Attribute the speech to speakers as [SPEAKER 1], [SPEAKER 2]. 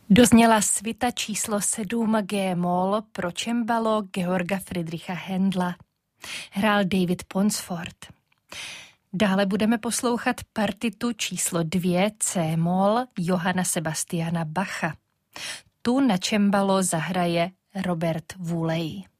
[SPEAKER 1] Dozněla svita číslo 7 G-moll pro cembalo Georga Friedricha Händla. Hrál David Ponsford. Dále budeme poslouchat partitu číslo 2 C-moll Johanna Sebastiana Bacha. Tu na cembalo zahraje Robert Wooley.